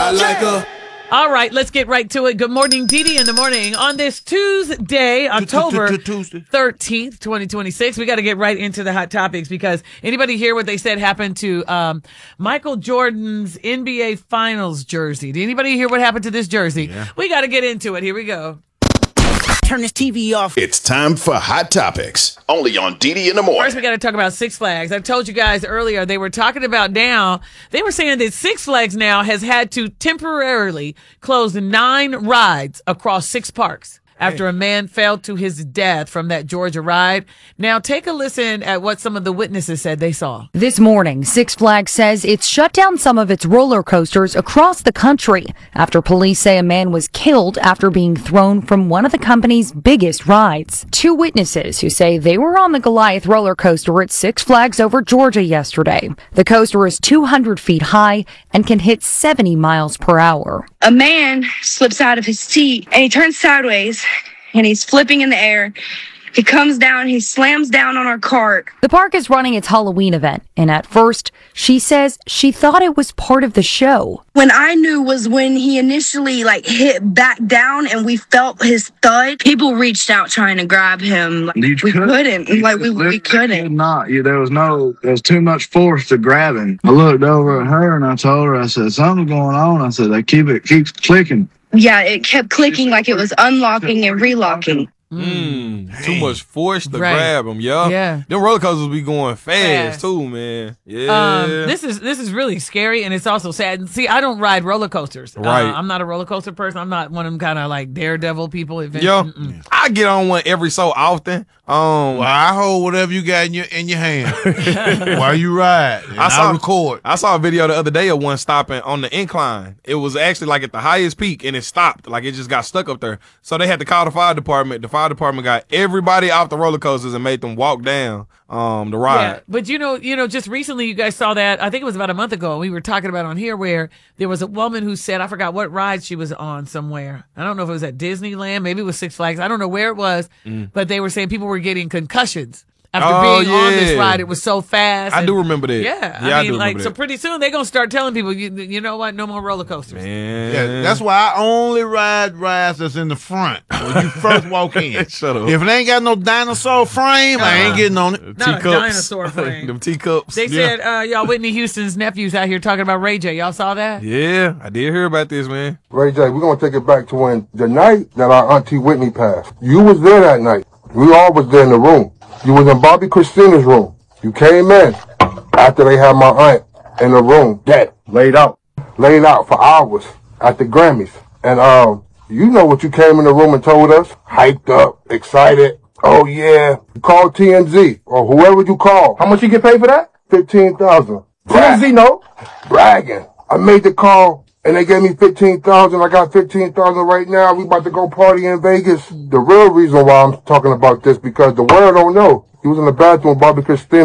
I like her. All right, let's get right to it. Good morning, Dee in the morning. On this Tuesday, October 13th, 2026, we got to get right into the hot topics because anybody hear what they said happened to Michael Jordan's NBA Finals jersey? Did anybody hear what happened to this jersey? Yeah. We got to get into it. Here we go. Turn this TV off. It's time for Hot Topics, only on Dee in the morning. First, we got to talk about Six Flags. I told you guys earlier, they were talking about now, they were saying that Six Flags now has had to temporarily close 9 rides across 6 parks after a man fell to his death from that Georgia ride. Now, take a listen at what some of the witnesses said they saw. This morning, Six Flags says it's shut down some of its roller coasters across the country after police say a man was killed after being thrown from one of the company's biggest rides. 2 witnesses who say they were on the Goliath roller coaster at Six Flags over Georgia yesterday. The coaster is 200 feet high and can hit 70 miles per hour. A man slips out of his seat and he turns sideways and he's flipping in the air. He comes down, he slams down on our cart. The park is running its Halloween event, and at first, she says she thought it was part of the show. When I knew was when he initially hit back down and we felt his thud. People reached out trying to grab him. We couldn't. We couldn't. There was too much force to grab him. I looked over at her and I told her, I said, something's going on. I said, keeps clicking. Yeah, it kept clicking like it was unlocking and relocking. Too much force to grab them, yeah. Them roller coasters be going fast too, man. Yeah. This is really scary and it's also sad. See, I don't ride roller coasters. Right. I'm not a roller coaster person. I'm not one of them kind of like daredevil people. I get on one every so often. Well, I hold whatever you got in your hand while you ride. I record. I saw a video the other day of one stopping on the incline. It was actually at the highest peak and it stopped. It just got stuck up there. So they had to call the fire department. The fire department got everybody off the roller coasters and made them walk down the ride. Yeah, but just recently you guys saw that. I think it was about a month ago. We were talking about on here where there was a woman who said, I forgot what ride she was on somewhere. I don't know if it was at Disneyland, maybe it was Six Flags. I don't know where it was, but they were saying people were getting concussions after being on this ride. It was so fast. I do remember that. Yeah, I mean, so pretty soon they're gonna start telling people, you know what, no more roller coasters. Man. Yeah, that's why I only ride rides that's in the front when you first walk in. Shut up. If it ain't got no dinosaur frame, I ain't getting on it. Not a dinosaur frame. Them teacups. They said, y'all, Whitney Houston's nephew's out here talking about Ray J. Y'all saw that? Yeah, I did hear about this, man. Ray J, we're gonna take it back to when the night that our Auntie Whitney passed. You was there that night. We all was there in the room. You was in Bobby Christina's room. You came in after they had my aunt in the room, dead, laid out for hours at the Grammys. And you know what you came in the room and told us? Hyped up, excited. Oh yeah, you called TMZ or whoever you call. How much you get paid for that? $15,000. TMZ, no, bragging. I made the call. And they gave me $15,000. I got $15,000 right now. We about to go party in Vegas. The real reason why I'm talking about this because the world don't know. He was in the bathroom with Bobby Christina.